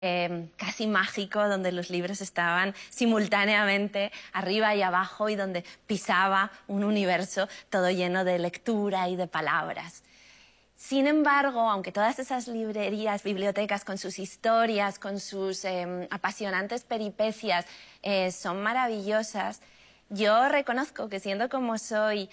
casi mágico, donde los libros estaban simultáneamente arriba y abajo y donde pisaba un universo todo lleno de lectura y de palabras. Sin embargo, aunque todas esas librerías, bibliotecas con sus historias, con sus apasionantes peripecias son maravillosas, yo reconozco que siendo como soy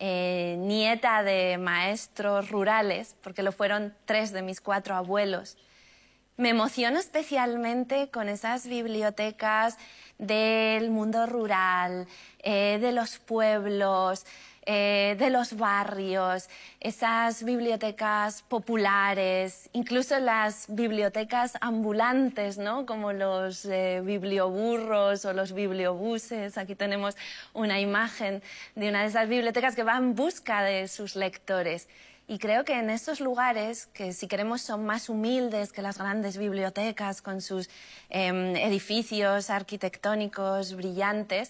nieta de maestros rurales, porque lo fueron 3 de mis 4 abuelos, me emociono especialmente con esas bibliotecas del mundo rural, de los pueblos, de los barrios, esas bibliotecas populares, incluso las bibliotecas ambulantes, ¿no? Como los biblioburros o los bibliobuses. Aquí tenemos una imagen de una de esas bibliotecas que va en busca de sus lectores. Y creo que en estos lugares, que si queremos son más humildes que las grandes bibliotecas con sus edificios arquitectónicos brillantes,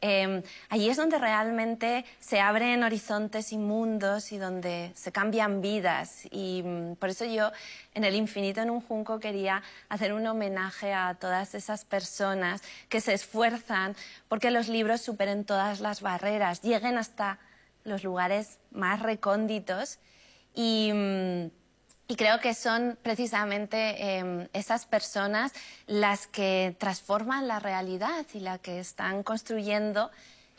allí es donde realmente se abren horizontes y mundos y donde se cambian vidas. Y por eso yo en El infinito en un junco quería hacer un homenaje a todas esas personas que se esfuerzan porque los libros superen todas las barreras, lleguen hasta los lugares más recónditos. Y creo que son precisamente esas personas las que transforman la realidad y las que están construyendo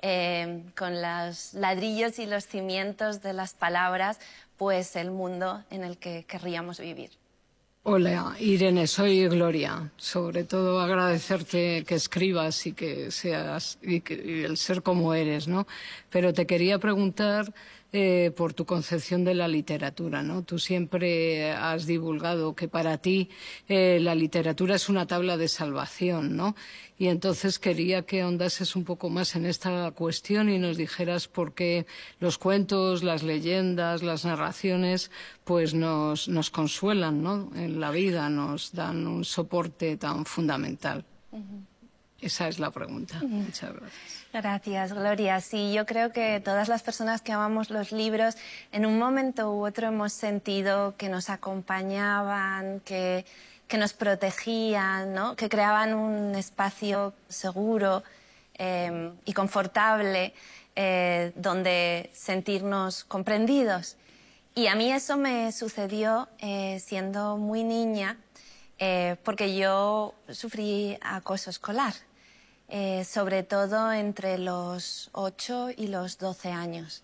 con los ladrillos y los cimientos de las palabras, pues el mundo en el que querríamos vivir. Hola, Irene, soy Gloria. Sobre todo agradecerte que escribas y que seas y el ser como eres, ¿no? Pero te quería preguntar por tu concepción de la literatura, ¿no? Tú siempre has divulgado que para ti la literatura es una tabla de salvación, ¿no? Y entonces quería que ahondases un poco más en esta cuestión y nos dijeras por qué los cuentos, las leyendas, las narraciones, pues nos consuelan, ¿no? En la vida, nos dan un soporte tan fundamental. Esa es la pregunta. Muchas gracias. Gracias, Gloria. Sí, yo creo que todas las personas que amamos los libros, en un momento u otro hemos sentido que nos acompañaban, que nos protegían, ¿no? Que creaban un espacio seguro y confortable donde sentirnos comprendidos. Y a mí eso me sucedió siendo muy niña porque yo sufrí acoso escolar. Sobre todo entre los 8 y los 12 años.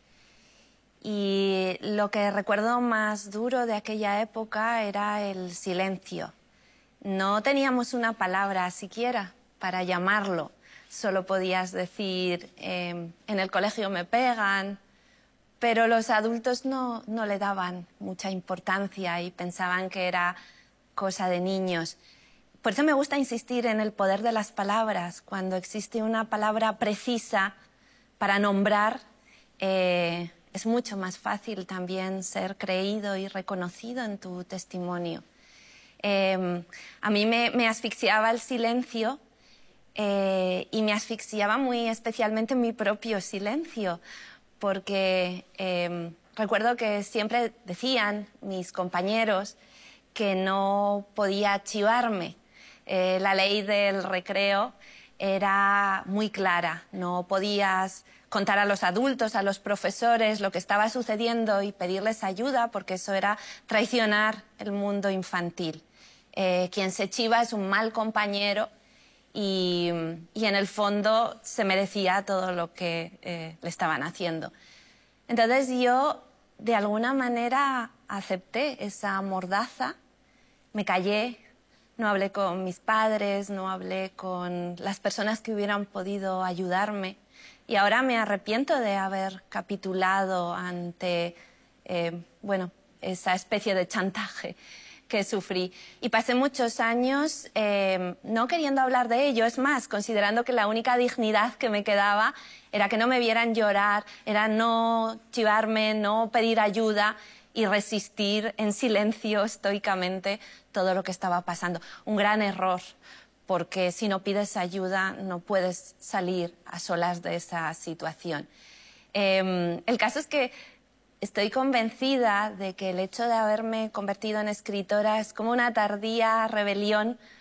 Y lo que recuerdo más duro de aquella época era el silencio. No teníamos una palabra siquiera para llamarlo. Solo podías decir, en el colegio me pegan, pero los adultos no le daban mucha importancia y pensaban que era cosa de niños. Por eso me gusta insistir en el poder de las palabras. Cuando existe una palabra precisa para nombrar, es mucho más fácil también ser creído y reconocido en tu testimonio. A mí me asfixiaba el silencio y me asfixiaba muy especialmente mi propio silencio, porque recuerdo que siempre decían mis compañeros que no podía chivarme. La ley del recreo era muy clara. No podías contar a los adultos, a los profesores lo que estaba sucediendo y pedirles ayuda porque eso era traicionar el mundo infantil. Quien se chiva es un mal compañero y en el fondo se merecía todo lo que le estaban haciendo. Entonces yo de alguna manera acepté esa mordaza, me callé. No hablé con mis padres, no hablé con las personas que hubieran podido ayudarme. Y ahora me arrepiento de haber capitulado ante, esa especie de chantaje que sufrí. Y pasé muchos años no queriendo hablar de ello. Es más, considerando que la única dignidad que me quedaba era que no me vieran llorar, era no chivarme, no pedir ayuda y resistir en silencio estoicamente todo lo que estaba pasando. Un gran error, porque si no pides ayuda no puedes salir a solas de esa situación. El caso es que estoy convencida de que el hecho de haberme convertido en escritora es como una tardía rebelión